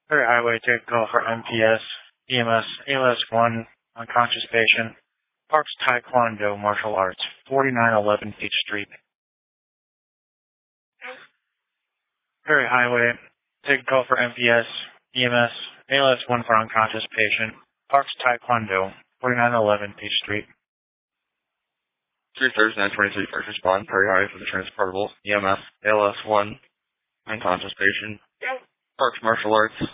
Perry Highway, take a call for MPS, EMS, ALS 1, unconscious patient, Parks Taekwondo Martial Arts, 4911 Peach Street. Perry Highway, take a call for MPS, EMS, ALS 1 for unconscious patient, Parks Taekwondo, 4911 Peach Street. 3 Thursday, 923 first respond, Perry Highway for the transportable, EMS, ALS 1, unconscious patient, Parks Martial Arts,